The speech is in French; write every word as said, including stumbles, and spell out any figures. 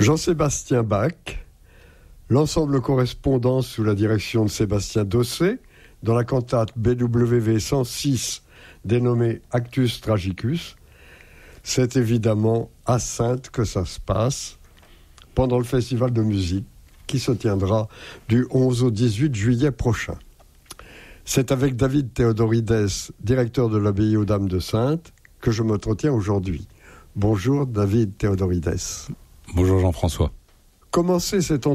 Jean-Sébastien Bach, l'ensemble correspondant sous la direction de Sébastien Dossé, dans la cantate B W V cent six dénommée Actus Tragicus. C'est évidemment à Saintes que ça se passe, pendant le festival de musique qui se tiendra du onze au dix-huit juillet prochain. C'est avec David Théodorides, directeur de l'abbaye aux Dames de Saintes, que je m'entretiens aujourd'hui. Bonjour David Théodorides. Bonjour Jean-François. Commencez cet